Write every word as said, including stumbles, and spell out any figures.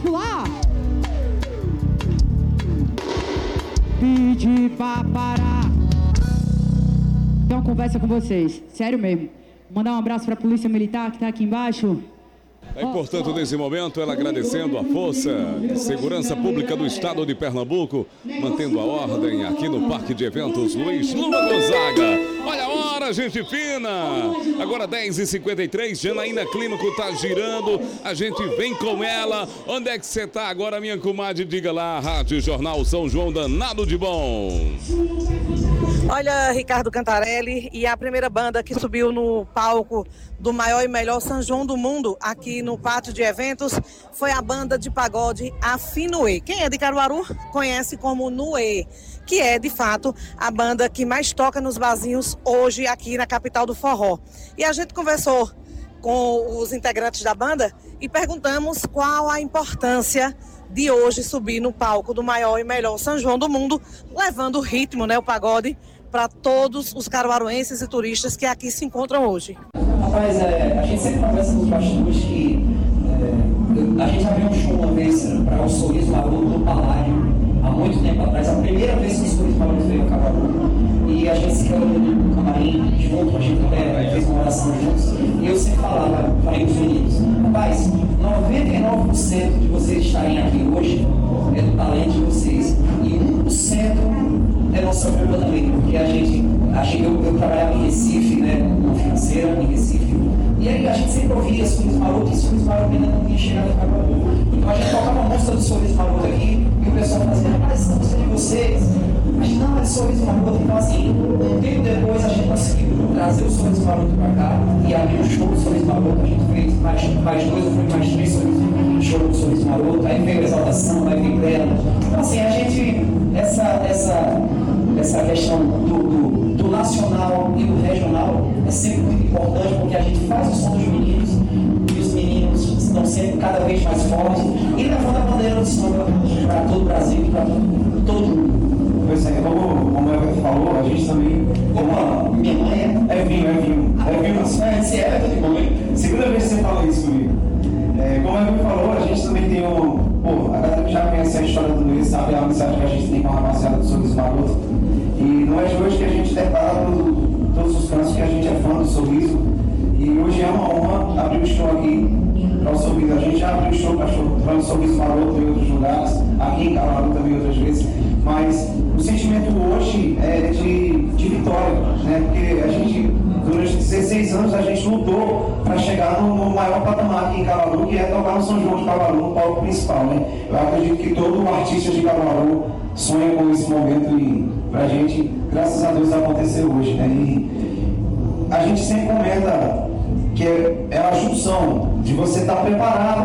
pular. Pedi pra parar. Então conversa com vocês, sério mesmo. Mandar um abraço pra Polícia Militar que tá aqui embaixo. É importante nesse momento ela agradecendo a Força de Segurança Pública do Estado de Pernambuco, mantendo a ordem aqui no Parque de Eventos Luiz Lula Gonzaga. Olha a hora, gente fina! Agora dez e cinquenta e três, Janaína Clínico tá girando, a gente vem com ela. Onde é que você tá agora, minha comadre? Diga lá, Rádio Jornal São João danado de bom. Olha, Ricardo Cantarelli, e a primeira banda que subiu no palco do maior e melhor São João do mundo, aqui no pátio de eventos, foi a banda de pagode Afinuê. Quem é de Caruaru conhece como Nuê, que é, de fato, a banda que mais toca nos barzinhos hoje aqui na capital do forró. E a gente conversou com os integrantes da banda e perguntamos qual a importância de hoje subir no palco do maior e melhor São João do mundo, levando o ritmo, né, o pagode, para todos os caruaruenses e turistas que aqui se encontram hoje. Rapaz, é, a gente sempre conversa nos bastidores que é, a gente abriu um show uma vez para o Sorriso Maroto do Paládio, há muito tempo atrás, a primeira vez que o Sorriso Maroto veio a Caruaru, e a gente se reuniu no camarim junto, a gente até fez uma oração juntos, e eu sempre falava, falei com os meninos, rapaz, noventa e nove por cento de vocês estarem aqui hoje é do talento de vocês, e um por cento é nossa culpa também, porque a gente, a gente eu, eu trabalhava em Recife, né, no financeiro, em Recife, e aí a gente sempre ouvia Sorriso Maroto, e Sorriso Maroto ainda não tinha chegado a Caruaru. Então a gente tocava a música do Sorriso Maroto aqui, e o pessoal fazia, rapaz, essa música é de vocês. Mas não, é Sorriso Maroto. Então assim, um tempo depois a gente conseguiu trazer o Sorriso Maroto pra cá, e abrir o show do Sorriso Maroto, a gente fez mais, mais dois, ou foi mais três shows do Sorriso Maroto, aí veio a Exaltação, aí veio Brela. Então assim, a gente, essa, essa, essa questão do, do, do nacional e do regional é sempre muito importante, porque a gente faz o som dos meninos, e os meninos estão sempre cada vez mais fortes, e levando a bandeira do samba para todo o Brasil e para todo mundo. Pois é, como, como o Everton falou, a gente também... Opa, minha mãe é... É vinho, é vinho. É vinho, se é Everton de mãe. Segunda vez que você fala isso comigo. É, como o Everton falou, a gente também tem um... Pô, a galera que já conhece a história do Luiz sabe a amizade que a gente tem com a rapaziada do Sorriso Maroto. E não é de hoje que a gente depara todos os cantos que a gente é fã do Sorriso. E hoje é uma honra abrir o show aqui para o Sorriso. A gente já abriu o show para o Sorriso Maroto em outros lugares, aqui em Caruaru também outras vezes. Mas o sentimento hoje é de, de vitória, né? Porque a gente, durante dezesseis anos, a gente lutou para chegar no, no maior patamar aqui em Caruaru, que é tocar no São João de Caruaru, no palco principal, né? Eu acredito que todo artista de Caruaru sonha com esse momento e pra gente, graças a Deus, aconteceu hoje, né? E a gente sempre comenta que é, é a junção de você estar preparado